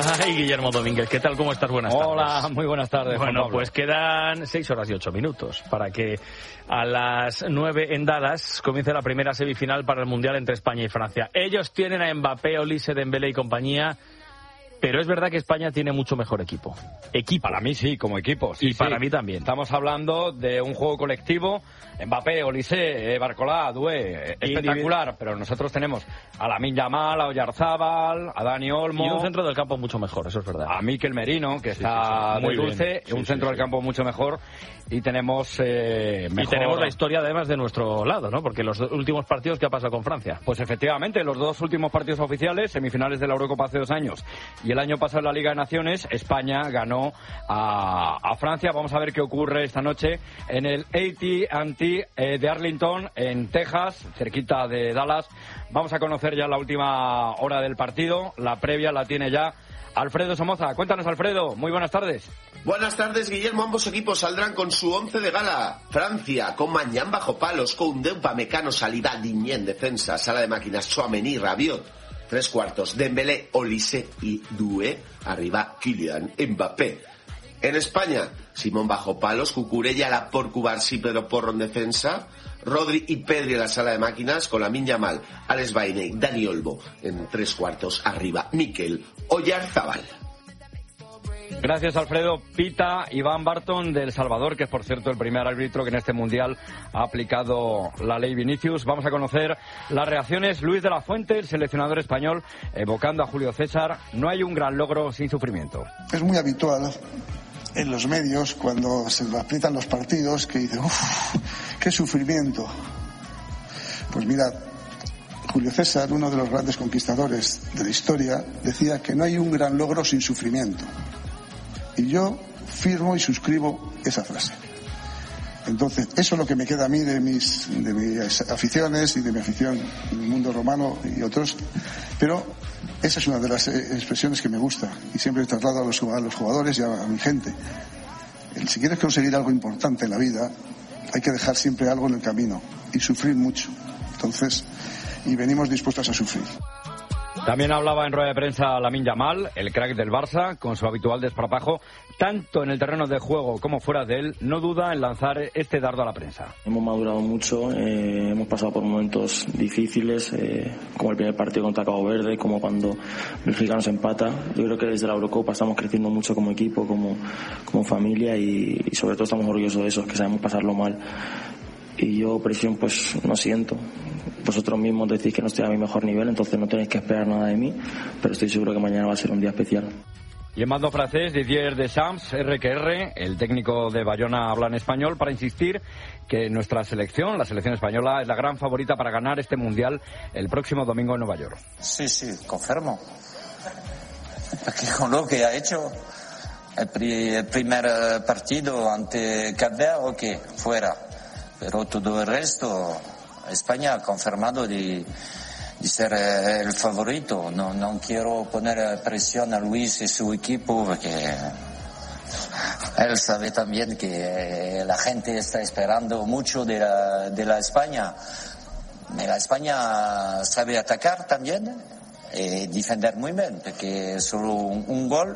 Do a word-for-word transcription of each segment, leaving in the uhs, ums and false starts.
Ay, Guillermo Domínguez, ¿qué tal? ¿Cómo estás? Buenas tardes. Hola, muy buenas tardes. Bueno, pues quedan seis horas y ocho minutos para que a las nueve en Dallas comience la primera semifinal para el Mundial entre España y Francia. Ellos tienen a Mbappé, Olise, Dembélé y compañía, pero es verdad que España tiene mucho mejor equipo. Equipo. Para mí sí, como equipo. Sí, y sí. para mí también. Estamos hablando de un juego colectivo. Mbappé, Olise, Barcolá, Doué, espectacular. Pero nosotros tenemos a Lamine Yamal, a Oyarzábal, a Dani Olmo. Y un centro del campo mucho mejor, eso es verdad. A Mikel Merino, que sí, está sí, sí. Muy de dulce. bien. Sí, un sí, centro sí, del sí. campo mucho mejor. Y tenemos eh, mejor... Y tenemos la historia además de nuestro lado, ¿no? Porque los últimos partidos, ¿qué ha pasado con Francia? Pues efectivamente, los dos últimos partidos oficiales, semifinales de la Eurocopa hace dos años y el año pasado en la Liga de Naciones, España ganó a, a Francia. Vamos a ver qué ocurre esta noche en el A T and T eh, de Arlington, en Texas, cerquita de Dallas. Vamos a conocer ya la última hora del partido. La previa la tiene ya Alfredo Somoza. Cuéntanos, Alfredo. Muy buenas tardes. Buenas tardes, Guillermo. Ambos equipos saldrán con su once de gala. Francia, con Mañán bajo palos, Koundé, Upamecano, Saliba, Digne en defensa, Sala de máquinas, Tchouaméni, Rabiot. Tres cuartos, Dembélé, Olise y Doué. Arriba, Kylian Mbappé. En España, Simón bajo palos, Cucurella, Laporte, Cubarsí, Pedro Porro en defensa, Rodri y Pedri en la sala de máquinas, con Lamine Yamal, Alex Baine, Dani Olmo en tres cuartos. Arriba, Mikel Oyarzábal. Gracias, Alfredo. Pita Iván Barton de El Salvador, que es, por cierto, el primer árbitro que en este Mundial ha aplicado la ley Vinicius. Vamos a conocer las reacciones. Luis de la Fuente, el seleccionador español, evocando a Julio César. No hay un gran logro sin sufrimiento. Es muy habitual en los medios, cuando se aprietan los partidos, que dicen, uff, qué sufrimiento. Pues mirad, Julio César, uno de los grandes conquistadores de la historia, decía que no hay un gran logro sin sufrimiento. Y yo firmo y suscribo esa frase. Entonces, eso es lo que me queda a mí de mis, de mis aficiones y de mi afición en el mundo romano y otros. Pero esa es una de las expresiones que me gusta y siempre traslado a los, a los jugadores y a, a mi gente. El, si quieres conseguir algo importante en la vida, hay que dejar siempre algo en el camino y sufrir mucho. Entonces, y venimos dispuestos a sufrir. También hablaba en rueda de prensa Lamine Yamal, el crack del Barça, con su habitual desparpajo, tanto en el terreno de juego como fuera de él, no duda en lanzar este dardo a la prensa. Hemos madurado mucho, eh, hemos pasado por momentos difíciles, eh, como el primer partido contra Cabo Verde, como cuando Bélgica nos empata. Yo creo que desde la Eurocopa estamos creciendo mucho como equipo, como, como familia y, y sobre todo estamos orgullosos de eso, que sabemos pasarlo mal. Y yo presión pues no siento. Vosotros mismos decís que no estoy a mi mejor nivel, entonces no tenéis que esperar nada de mí, pero estoy seguro que mañana va a ser un día especial. Y en mando francés, Didier Deschamps, R que R, el técnico de Bayona, habla en español para insistir que nuestra selección, la selección española, es la gran favorita para ganar este Mundial el próximo domingo en Nueva York. Sí, sí, confirmo. Porque con lo que ha hecho el, pri- el primer partido ante Cap Verde, ok, fuera. Pero todo el resto, España ha confirmado de, de ser el favorito. No, no quiero poner presión a Luis y su equipo porque él sabe también que la gente está esperando mucho de la, de la España. La España sabe atacar también y defender muy bien, porque solo un, un gol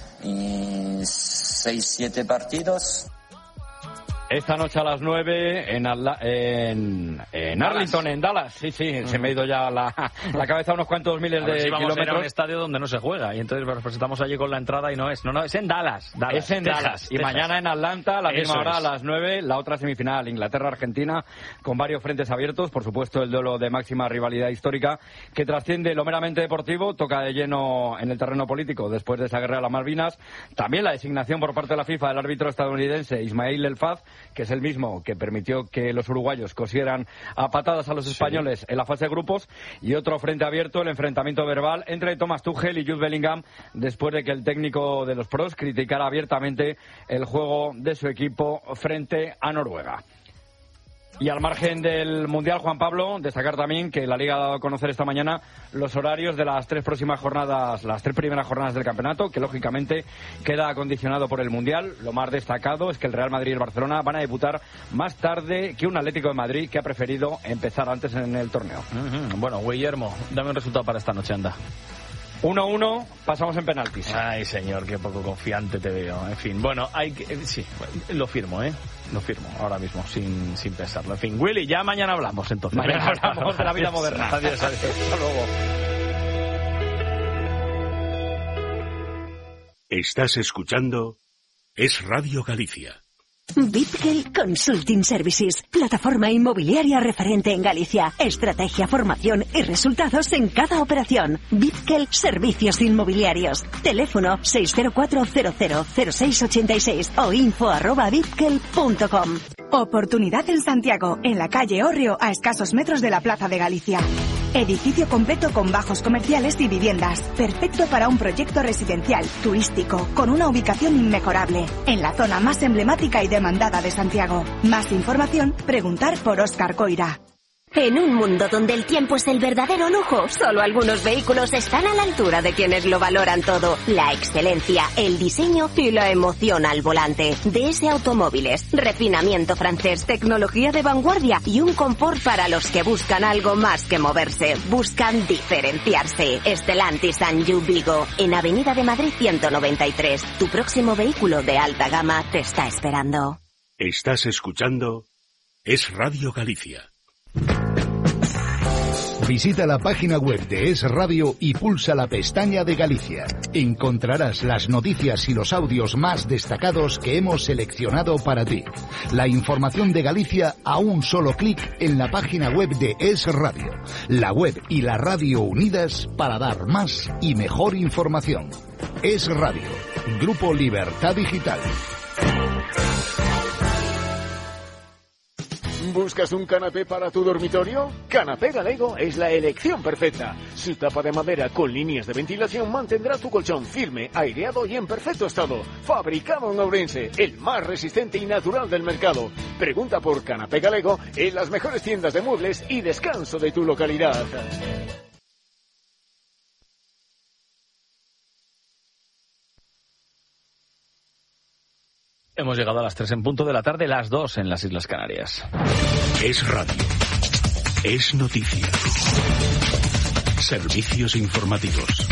en seis, siete partidos. Esta noche a las nueve en, Adla- en, en Arlington, en Dallas. Sí, sí, uh-huh. Se me ha ido ya la, la cabeza a unos cuantos miles de si vamos kilómetros. A ir a un estadio donde no se juega y entonces nos presentamos allí con la entrada y no es. No, no, es en Dallas. Dallas es en Texas, Dallas. Y Texas. Mañana en Atlanta, a la misma hora, es. a las nueve, la otra semifinal, Inglaterra-Argentina, con varios frentes abiertos. Por supuesto, el duelo de máxima rivalidad histórica que trasciende lo meramente deportivo, toca de lleno en el terreno político después de esa guerra de las Malvinas. También la designación por parte de la FIFA del árbitro estadounidense Ismail El Faz, que es el mismo que permitió que los uruguayos cosieran a patadas a los españoles sí. en la fase de grupos, y otro frente abierto, el enfrentamiento verbal entre Thomas Tuchel y Jude Bellingham, después de que el técnico de los pros criticara abiertamente el juego de su equipo frente a Noruega. Y al margen del Mundial, Juan Pablo, destacar también que la Liga ha dado a conocer esta mañana los horarios de las tres próximas jornadas, las tres primeras jornadas del campeonato, que lógicamente queda acondicionado por el Mundial. Lo más destacado es que el Real Madrid y el Barcelona van a debutar más tarde que un Atlético de Madrid, que ha preferido empezar antes en el torneo. Uh-huh. Bueno, Guillermo, dame un resultado para esta noche, anda. uno uno, pasamos en penaltis. Ay, señor, qué poco confiante te veo. En fin, bueno, hay que... Sí, lo firmo, ¿eh? Lo firmo ahora mismo, sin, sin pensarlo. En fin, Willy, ya mañana hablamos, entonces. Mañana hablamos de la vida moderna. Adiós, adiós. Hasta luego. Estás escuchando Es Radio Galicia. Bitgel Consulting Services, plataforma inmobiliaria referente en Galicia. Estrategia, formación y resultados en cada operación. Bitgel Servicios Inmobiliarios. Teléfono seis cero cuatro cero cero cero seis ocho seis o info arroba bitgel punto com. Oportunidad en Santiago, en la calle Hórreo, a escasos metros de la Plaza de Galicia. Edificio completo con bajos comerciales y viviendas. Perfecto para un proyecto residencial, turístico, con una ubicación inmejorable. En la zona más emblemática y demandada de Santiago. Más información, preguntar por Óscar Coira. En un mundo donde el tiempo es el verdadero lujo, solo algunos vehículos están a la altura de quienes lo valoran todo. La excelencia, el diseño y la emoción al volante. D S Automóviles, refinamiento francés, tecnología de vanguardia y un confort para los que buscan algo más que moverse. Buscan diferenciarse. Stellantis and You Vigo, en Avenida de Madrid ciento noventa y tres. Tu próximo vehículo de alta gama te está esperando. Estás escuchando Es Radio Galicia. Visita la página web de Es Radio y pulsa la pestaña de Galicia. Encontrarás las noticias y los audios más destacados que hemos seleccionado para ti. La información de Galicia a un solo clic en la página web de Es Radio. La web y la radio unidas para dar más y mejor información. Es Radio, Grupo Libertad Digital. ¿Buscas un canapé para tu dormitorio? Canapé Galego es la elección perfecta. Su tapa de madera con líneas de ventilación mantendrá tu colchón firme, aireado y en perfecto estado. Fabricado en Ourense, el más resistente y natural del mercado. Pregunta por Canapé Galego en las mejores tiendas de muebles y descanso de tu localidad. Hemos llegado a las tres en punto de la tarde, las dos en las Islas Canarias. Es radio. Es noticia. Servicios informativos.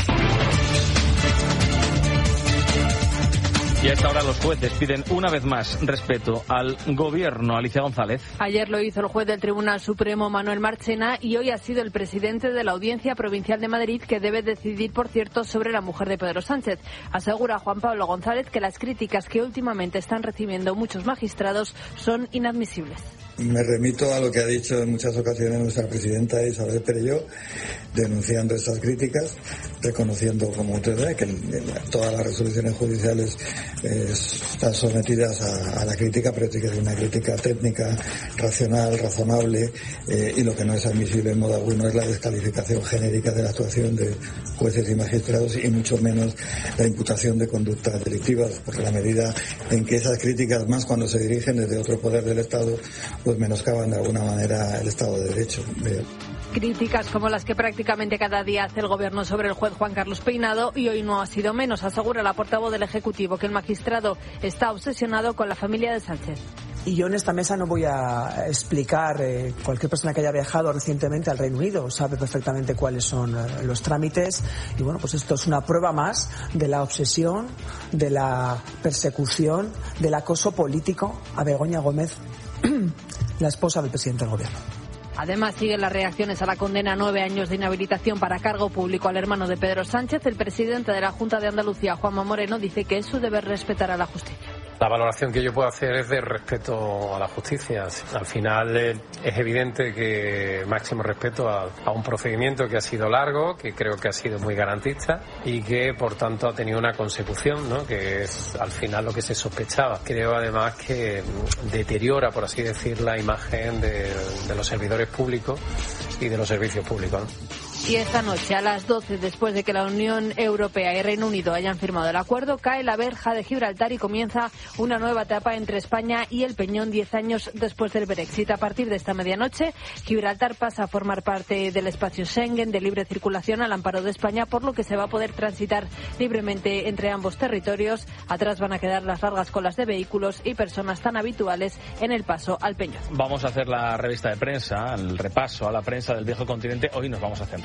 Y a esta hora los jueces piden una vez más respeto al gobierno. Alicia González. Ayer lo hizo el juez del Tribunal Supremo, Manuel Marchena, y hoy ha sido el presidente de la Audiencia Provincial de Madrid que debe decidir, por cierto, sobre la mujer de Pedro Sánchez. Asegura Juan Pablo González que las críticas que últimamente están recibiendo muchos magistrados son inadmisibles. Me remito a lo que ha dicho en muchas ocasiones nuestra presidenta Isabel Perelló, denunciando estas críticas, reconociendo, como usted ve, que todas las resoluciones judiciales eh, están sometidas a, a la crítica, pero tiene que ser una crítica técnica, racional, razonable, eh, y lo que no es admisible en modo alguno es la descalificación genérica de la actuación de jueces y magistrados, y mucho menos la imputación de conductas delictivas, porque la medida en que esas críticas, más cuando se dirigen desde otro poder del Estado, pues menoscaban de alguna manera el Estado de Derecho. Críticas como las que prácticamente cada día hace el gobierno sobre el juez Juan Carlos Peinado, y hoy no ha sido menos. Asegura la portavoz del Ejecutivo que el magistrado está obsesionado con la familia de Sánchez. Y yo en esta mesa no voy a explicar, eh, cualquier persona que haya viajado recientemente al Reino Unido sabe perfectamente cuáles son eh, los trámites, y bueno, pues esto es una prueba más de la obsesión, de la persecución, del acoso político a Begoña Gómez, la esposa del presidente del gobierno. Además, siguen las reacciones a la condena a nueve años de inhabilitación para cargo público al hermano de Pedro Sánchez. El presidente de la Junta de Andalucía, Juanma Moreno, dice que es su deber respetar a la justicia. La valoración que yo puedo hacer es de respeto a la justicia. Al final eh, es evidente que máximo respeto a, a un procedimiento que ha sido largo, que creo que ha sido muy garantista y que por tanto ha tenido una consecución, ¿no?, que es al final lo que se sospechaba. Creo además que deteriora, por así decir, la imagen de, de los servidores públicos y de los servicios públicos, ¿no? Y esta noche, a las doce, después de que la Unión Europea y Reino Unido hayan firmado el acuerdo, cae la verja de Gibraltar y comienza una nueva etapa entre España y el Peñón, diez años después del Brexit. A partir de esta medianoche, Gibraltar pasa a formar parte del espacio Schengen de libre circulación al amparo de España, por lo que se va a poder transitar libremente entre ambos territorios. Atrás van a quedar las largas colas de vehículos y personas tan habituales en el paso al Peñón. Vamos a hacer la revista de prensa, el repaso a la prensa del viejo continente. Hoy nos vamos a centrar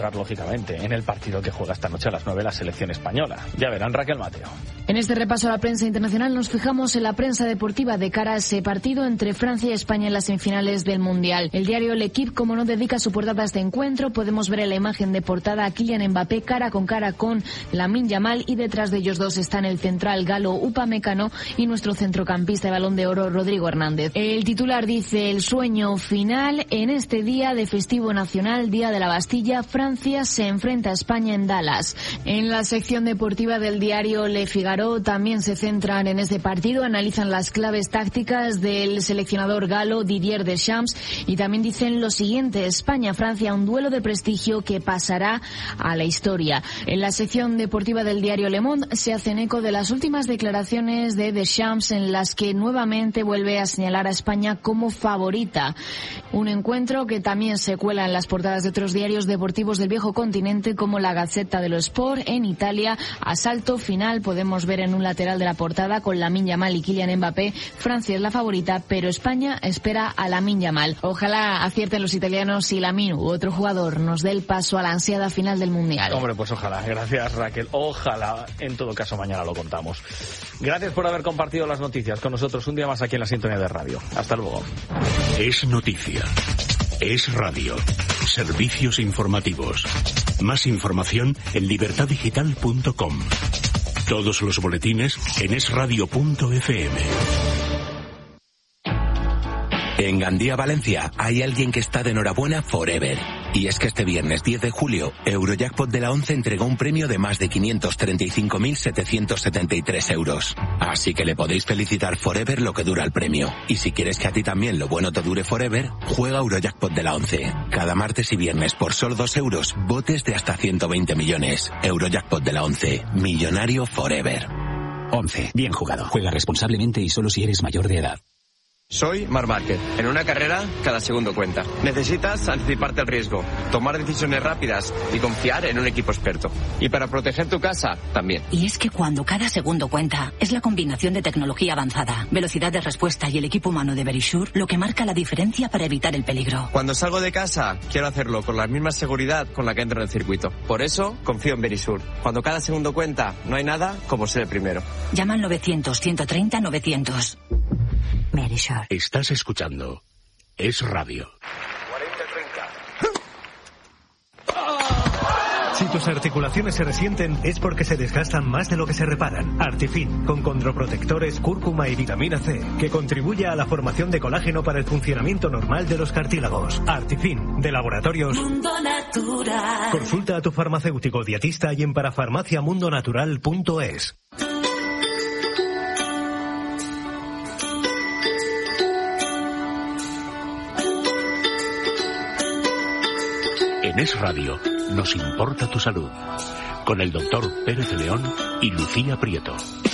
centrar, lógicamente, en el partido que juega esta noche a las nueve la selección española. Ya verán, Raquel Mateo. En este repaso a la prensa internacional nos fijamos en la prensa deportiva de cara a ese partido entre Francia y España en las semifinales del Mundial. El diario L'Equipe, como no, dedica su portada a este encuentro. Podemos ver en la imagen de portada a Kylian Mbappé cara con cara con Lamine Yamal, y detrás de ellos dos están el central galo Upamecano y nuestro centrocampista de Balón de Oro Rodrigo Hernández. El titular dice: el sueño final en este día de festivo nacional, Día de la Bastilla. Francia se enfrenta a España en Dallas. En la sección deportiva del diario Le Figaro también se centran en este partido, analizan las claves tácticas del seleccionador galo Didier Deschamps y también dicen lo siguiente: España-Francia, un duelo de prestigio que pasará a la historia. En la sección deportiva del diario Le Monde se hacen eco de las últimas declaraciones de Deschamps, en las que nuevamente vuelve a señalar a España como favorita. Un encuentro que también se cuela en las portadas de otros diarios deportivos del viejo continente, como la Gazzetta dello Sport. En Italia, asalto final, podemos ver en un lateral de la portada con Lamine Yamal y Kylian Mbappé. Francia es la favorita, pero España espera a Lamine Yamal. Ojalá acierten los italianos y Lamine u otro jugador nos dé el paso a la ansiada final del Mundial. Hombre, pues ojalá. Gracias, Raquel. Ojalá. En todo caso, mañana lo contamos. Gracias por haber compartido las noticias con nosotros un día más aquí en la sintonía de radio. Hasta luego. Es noticia. Es radio. Servicios informativos. Más información en libertad digital punto com. Todos los boletines en es radio punto efe eme. En Gandía, Valencia, hay alguien que está de enhorabuena forever. Y es que este viernes diez de julio, Eurojackpot de la once entregó un premio de más de quinientos treinta y cinco mil setecientos setenta y tres euros. Así que le podéis felicitar forever lo que dura el premio. Y si quieres que a ti también lo bueno te dure forever, juega Eurojackpot de la once. Cada martes y viernes por solo dos euros, botes de hasta ciento veinte millones. Eurojackpot de la once. Millonario forever. once. Bien jugado. Juega responsablemente y solo si eres mayor de edad. Soy Marc Márquez. En una carrera, cada segundo cuenta. Necesitas anticiparte al riesgo, tomar decisiones rápidas y confiar en un equipo experto. Y para proteger tu casa, también. Y es que cuando cada segundo cuenta, es la combinación de tecnología avanzada, velocidad de respuesta y el equipo humano de Verisure lo que marca la diferencia para evitar el peligro. Cuando salgo de casa, quiero hacerlo con la misma seguridad con la que entro en el circuito. Por eso, confío en Verisure. Cuando cada segundo cuenta, no hay nada como ser el primero. Llama al novecientos, ciento treinta, novecientos. Verisure. Estás escuchando Es Radio. Si tus articulaciones se resienten es porque se desgastan más de lo que se reparan. Artifin, con condroprotectores, cúrcuma y vitamina C, que contribuye a la formación de colágeno para el funcionamiento normal de los cartílagos. Artifin, de Laboratorios Mundo Natural. Consulta a tu farmacéutico dietista y en parafarmacia mundo natural punto es. En Es Radio nos importa tu salud, con el doctor Pérez León y Lucía Prieto.